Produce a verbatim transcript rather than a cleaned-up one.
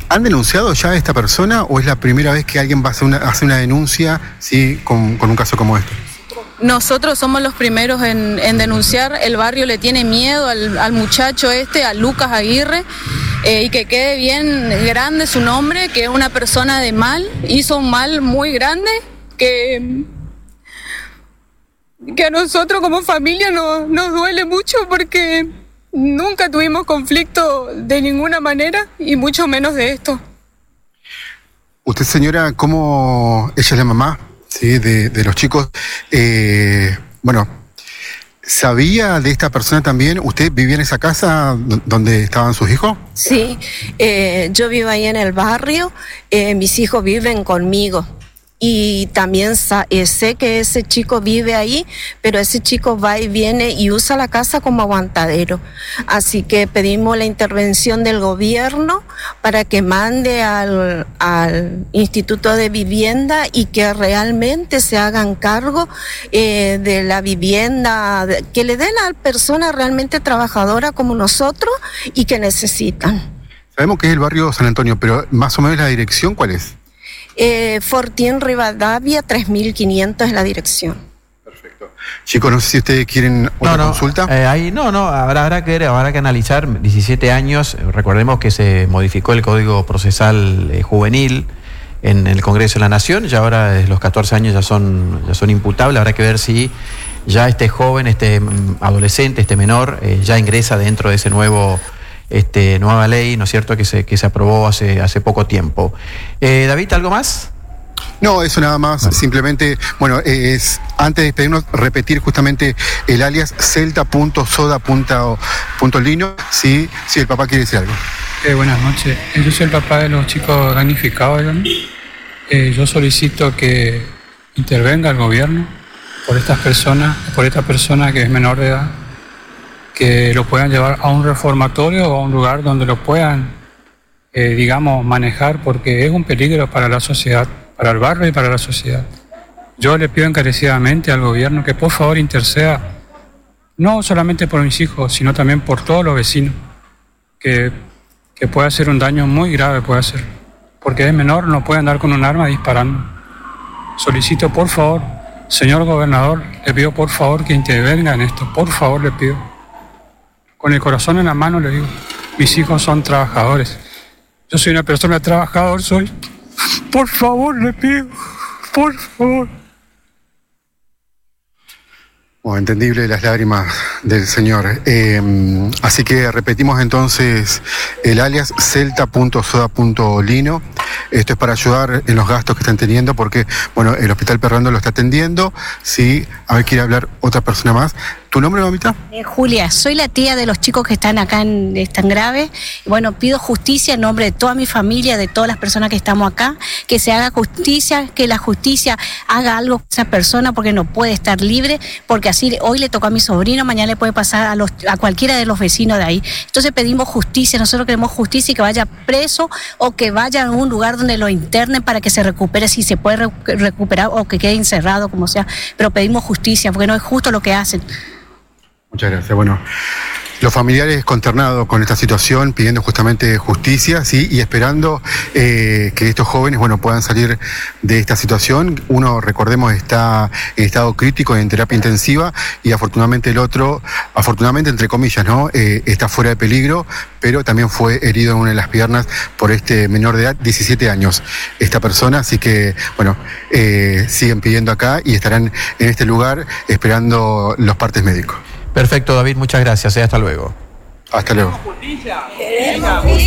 ¿Han denunciado ya a esta persona o es la primera vez que alguien va a hacer una, hacer una denuncia, sí, con, con un caso como este? Nosotros somos los primeros en, en denunciar. El barrio le tiene miedo al, al muchacho este, a Lucas Aguirre, eh, y que quede bien grande su nombre, que es una persona de mal, hizo un mal muy grande, que, que a nosotros como familia no, nos duele mucho porque nunca tuvimos conflicto de ninguna manera y mucho menos de esto. Usted, señora, ¿cómo ella es la mamá? Sí, de, de los chicos, eh, bueno, ¿sabía de esta persona también? ¿Usted vivía en esa casa donde estaban sus hijos? Sí, eh, yo vivo ahí en el barrio, eh, mis hijos viven conmigo. Y también eh, sé que ese chico vive ahí, pero ese chico va y viene y usa la casa como aguantadero. Así que pedimos la intervención del gobierno para que mande al, al Instituto de Vivienda y que realmente se hagan cargo eh, de la vivienda, que le den a personas realmente trabajadoras como nosotros y que necesitan. Sabemos que es el barrio San Antonio, pero más o menos la dirección, ¿cuál es? Eh, Fortín Rivadavia, tres mil quinientos es la dirección. Perfecto. Chicos, no sé si ustedes quieren otra no, no, consulta. Eh, ahí, no, no, habrá, habrá, que, habrá que analizar. diecisiete años, recordemos que se modificó el Código Procesal eh, Juvenil en el Congreso de la Nación, y ahora desde los catorce años ya son, ya son imputables. Habrá que ver si ya este joven, este adolescente, este menor, eh, ya ingresa dentro de ese nuevo... Este, nueva ley, ¿no es cierto?, que se, que se aprobó hace, hace poco tiempo. Eh, David, ¿algo más? No, eso nada más, bueno. Simplemente, bueno, es antes de despedirnos, repetir justamente el alias celta punto soda punto lino, si, si el papá quiere decir algo. Eh, buenas noches, yo soy el papá de los chicos damnificados. Eh, yo solicito que intervenga el gobierno por estas personas, por esta persona que es menor de edad, que lo puedan llevar a un reformatorio o a un lugar donde lo puedan, eh, digamos, manejar, porque es un peligro para la sociedad, para el barrio y para la sociedad. Yo le pido encarecidamente al gobierno que por favor interceda, no solamente por mis hijos, sino también por todos los vecinos, que, que puede hacer un daño muy grave, puede hacer, porque es menor, no puede andar con un arma disparando. Solicito por favor, señor gobernador, le pido por favor que intervenga en esto, por favor le pido. Con el corazón en la mano le digo, mis hijos son trabajadores. Yo soy una persona trabajadora, soy. Por favor, le pido, por favor. Bueno, entendible las lágrimas del señor. Eh, así que repetimos entonces el alias celta punto soda punto lino. Esto es para ayudar en los gastos que están teniendo, porque, bueno, el Hospital Perrando lo está atendiendo. Sí, a ver, quiere hablar otra persona más. ¿Tu nombre, mamita? Eh, Julia, soy la tía de los chicos que están acá, en, están graves. Bueno, pido justicia en nombre de toda mi familia, de todas las personas que estamos acá, que se haga justicia, que la justicia haga algo con esa persona, porque no puede estar libre, porque así hoy le tocó a mi sobrino, mañana le puede pasar a, los, a cualquiera de los vecinos de ahí. Entonces pedimos justicia, nosotros queremos justicia y que vaya preso o que vaya a un lugar donde lo internen para que se recupere, si se puede recuperar, o que quede encerrado, como sea, pero pedimos justicia, porque no es justo lo que hacen. Muchas gracias. Bueno, los familiares consternados con esta situación, pidiendo justamente justicia, sí, y esperando eh, que estos jóvenes, bueno, puedan salir de esta situación. Uno, recordemos, está en estado crítico, en terapia intensiva, y afortunadamente el otro, afortunadamente entre comillas, ¿no?, eh, está fuera de peligro, pero también fue herido en una de las piernas por este menor de edad, diecisiete años, esta persona. Así que, bueno, eh, siguen pidiendo acá y estarán en este lugar esperando los partes médicos. Perfecto, David, muchas gracias. ¿eh? Hasta luego. Hasta luego. Queremos justicia.